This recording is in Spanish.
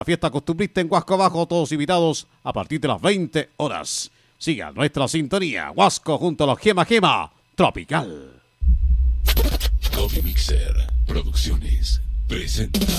Fiesta costumbrista en Huasco Abajo, todos invitados a partir de las 20 horas. Sigan nuestra sintonía, Huasco junto a los Gema Gema Tropical. Coffee Mixer Producciones presenta